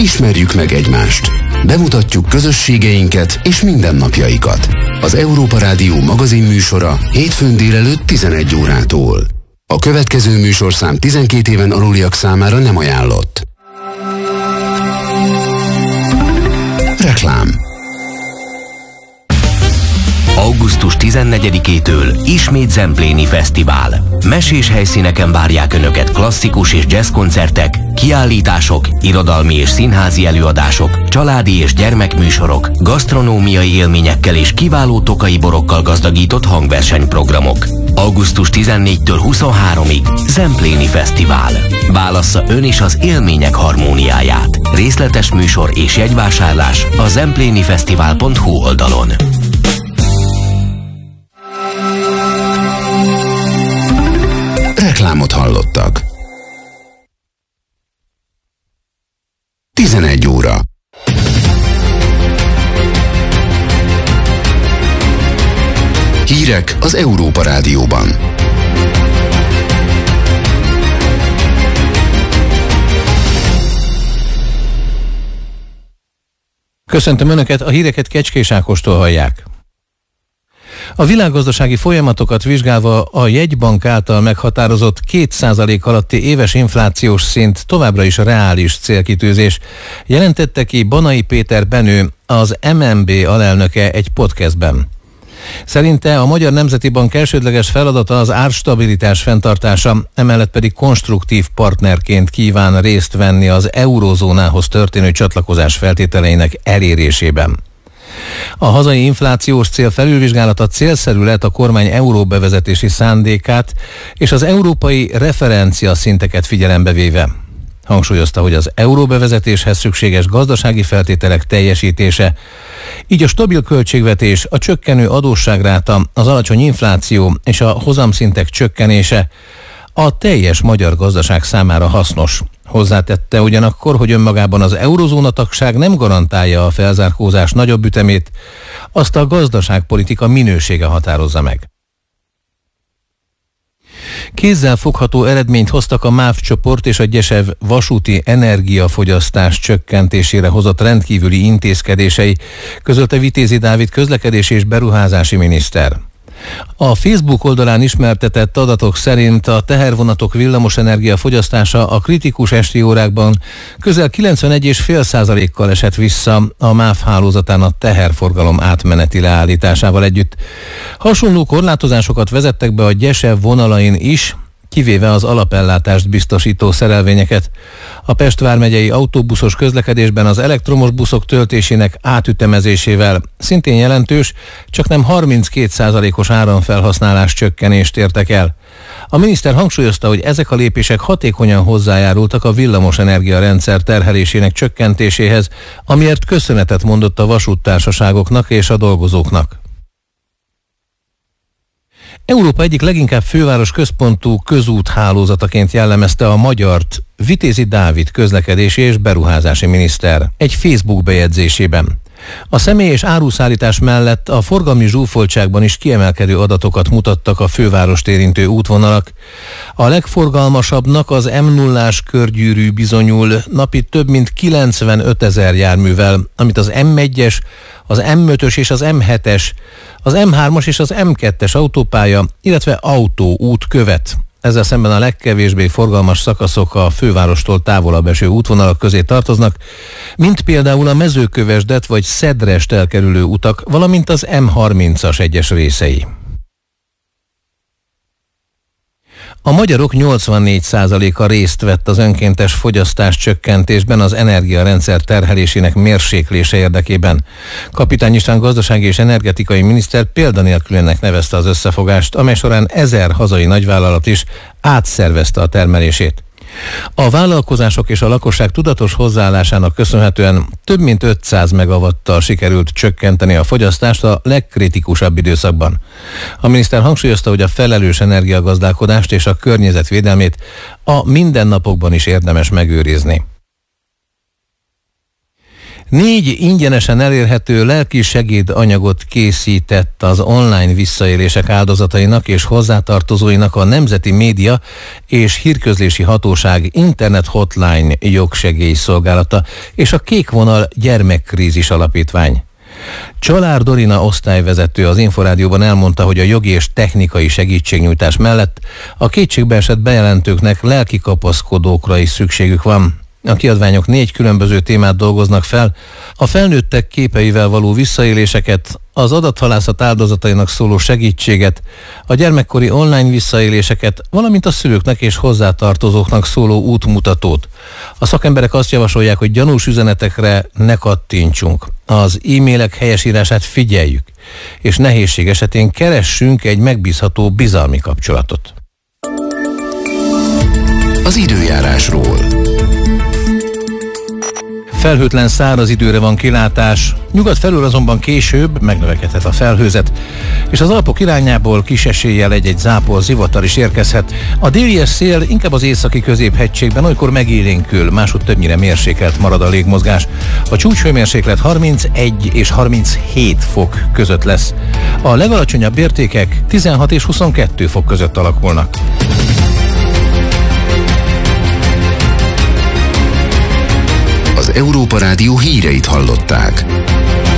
Ismerjük meg egymást. Bemutatjuk közösségeinket és mindennapjaikat. Az Európa Rádió magazinműsora hétfőn délelőtt 11 órától. A következő műsorszám 12 éven aluliak számára nem ajánlott. Reklám. Augusztus 14-től ismét Zempléni Fesztivál. Mesés helyszíneken várják Önöket klasszikus és jazz koncertek, kiállítások, irodalmi és színházi előadások, családi és gyermekműsorok, gasztronómiai élményekkel és kiváló tokai borokkal gazdagított hangversenyprogramok. Augusztus 14-től 23-ig Zempléni Fesztivál. Válassza ön is az élmények harmóniáját. Részletes műsor és jegyvásárlás a zemplénifesztivál.hu oldalon. Reklámot hallottak. 11 óra. Hírek az Európa Rádióban. Köszöntöm Önöket, a híreket Kecskés Ákostól hallják. A világgazdasági folyamatokat vizsgálva a jegybank által meghatározott 2% alatti éves inflációs szint továbbra is reális célkitűzés, jelentette ki Banai Péter Benő, az MNB alelnöke egy podcastben. Szerinte a Magyar Nemzeti Bank elsődleges feladata az árstabilitás fenntartása, emellett pedig konstruktív partnerként kíván részt venni az eurózónához történő csatlakozás feltételeinek elérésében. A hazai inflációs cél felülvizsgálata célszerű lett a kormány euróbevezetési szándékát és az európai referencia szinteket figyelembe véve. Hangsúlyozta, hogy az euróbevezetéshez szükséges gazdasági feltételek teljesítése, így a stabil költségvetés, a csökkenő adósságráta, az alacsony infláció és a hozamszintek csökkenése a teljes magyar gazdaság számára hasznos. Hozzátette ugyanakkor, hogy önmagában az eurozóna tagság nem garantálja a felzárkózás nagyobb ütemét, azt a gazdaságpolitika minősége határozza meg. Kézzel fogható eredményt hoztak a MÁV csoport és a GYESEV vasúti energiafogyasztás csökkentésére hozott rendkívüli intézkedései, közölte Vitézi Dávid közlekedési és beruházási miniszter. A Facebook oldalán ismertetett adatok szerint a tehervonatok villamosenergia fogyasztása a kritikus esti órákban közel 91,5%-kal esett vissza a MÁV hálózatán a teherforgalom átmeneti leállításával együtt. Hasonló korlátozásokat vezettek be a GYESEV vonalain is, kivéve az alapellátást biztosító szerelvényeket. A Pest vármegyei autóbuszos közlekedésben az elektromos buszok töltésének átütemezésével szintén jelentős, csaknem 32%-os áramfelhasználás csökkenést értek el. A miniszter hangsúlyozta, hogy ezek a lépések hatékonyan hozzájárultak a villamosenergia rendszer terhelésének csökkentéséhez, amiért köszönetet mondott a vasúttársaságoknak és a dolgozóknak. Európa egyik leginkább főváros központú közúthálózataként jellemezte a magyart Vitézi Dávid közlekedési és beruházási miniszter egy Facebook bejegyzésében. A személy- és áruszállítás mellett a forgalmi zsúfoltságban is kiemelkedő adatokat mutattak a fővárost érintő útvonalak. A legforgalmasabbnak az M0-ás körgyűrű bizonyul, napi több mint 95 000 járművel, amit az M1-es, az M5-ös és az M7-es, az M3-as és az M2-es autópálya, illetve autóút követ. Ezzel szemben a legkevésbé forgalmas szakaszok a fővárostól távolabb eső útvonalak közé tartoznak, mint például a Mezőkövesdet vagy Szedrest elkerülő utak, valamint az M30-as egyes részei. A magyarok 84%-a részt vett az önkéntes fogyasztás csökkentésben az energiarendszer terhelésének mérséklése érdekében. Kapitány István gazdasági és energetikai miniszter példanélkülinek nevezte az összefogást, amely során 1000 hazai nagyvállalat is átszervezte a termelését. A vállalkozások és a lakosság tudatos hozzáállásának köszönhetően több mint 500 megawattal sikerült csökkenteni a fogyasztást a legkritikusabb időszakban. A miniszter hangsúlyozta, hogy a felelős energiagazdálkodást és a környezetvédelmét a mindennapokban is érdemes megőrizni. 4 ingyenesen elérhető lelki segédanyagot készített az online visszaélések áldozatainak és hozzátartozóinak a Nemzeti Média és Hírközlési Hatóság Internet Hotline jogsegélyszolgálata és a Kék Vonal Gyermekkrízis Alapítvány. Csalár Dorina osztályvezető az Inforádióban elmondta, hogy a jogi és technikai segítségnyújtás mellett a kétségbeesett bejelentőknek lelki kapaszkodókra is szükségük van. A kiadványok 4 különböző témát dolgoznak fel, a felnőttek képeivel való visszaéléseket, az adathalászat áldozatainak szóló segítséget, a gyermekkori online visszaéléseket, valamint a szülőknek és hozzátartozóknak szóló útmutatót. A szakemberek azt javasolják, hogy gyanús üzenetekre ne kattintsunk, az e-mailek helyesírását figyeljük, és nehézség esetén keressünk egy megbízható bizalmi kapcsolatot. Az időjárásról. Felhőtlen száraz időre van kilátás, nyugat felől azonban később megnövekedhet a felhőzet, és az Alpok irányából kis eséllyel egy-egy zápor, zivatar is érkezhet. A délies szél inkább az északi középhegységben olykor megélénkül, máshogy többnyire mérsékelt marad a légmozgás. A csúcshőmérséklet 31 és 37 fok között lesz. A legalacsonyabb értékek 16 és 22 fok között alakulnak. Az Európa Rádió híreit hallották.